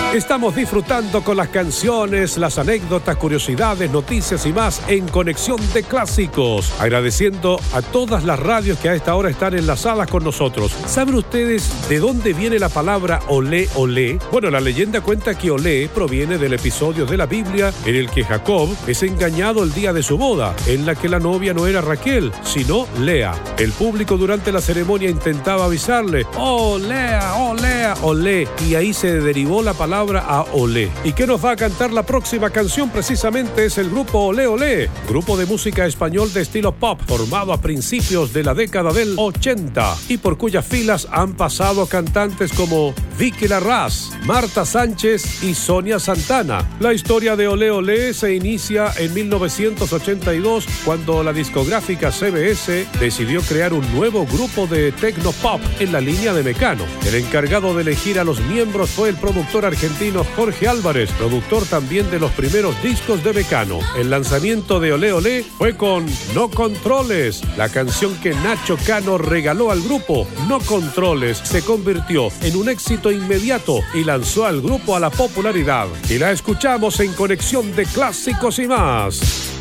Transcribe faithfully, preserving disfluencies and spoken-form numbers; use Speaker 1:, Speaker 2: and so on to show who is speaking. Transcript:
Speaker 1: Estamos disfrutando con las canciones, las anécdotas, curiosidades, noticias y más en Conexión de Clásicos. Agradeciendo a todas las radios que a esta hora están enlazadas con nosotros. ¿Saben ustedes de dónde viene la palabra olé, olé? Bueno, la leyenda cuenta que olé proviene del episodio de la Biblia en el que Jacob es engañado el día de su boda, en la que la novia no era Raquel, sino Lea. El público durante la ceremonia intentaba avisarle, ¡oh, Lea, oh, Lea, olé! Y ahí se derivó la palabra a olé. ¿Y qué nos va a cantar la próxima canción? Precisamente es el grupo Olé Olé, grupo de música español de estilo pop, formado a principios de la década del ochenta y por cuyas filas han pasado cantantes como Vicky Larraz, Marta Sánchez y Sonia Santana. La historia de Olé Olé se inicia en mil novecientos ochenta y dos cuando la discográfica C B S decidió crear un nuevo grupo de techno pop en la línea de Mecano. El encargado de elegir a los miembros fue el productor argentino Jorge Álvarez, productor también de los primeros discos de Mecano. El lanzamiento de Olé Olé fue con No Controles, la canción que Nacho Cano regaló al grupo. No Controles se convirtió en un éxito inmediato y lanzó al grupo a la popularidad. Y la escuchamos en Conexión de Clásicos y más.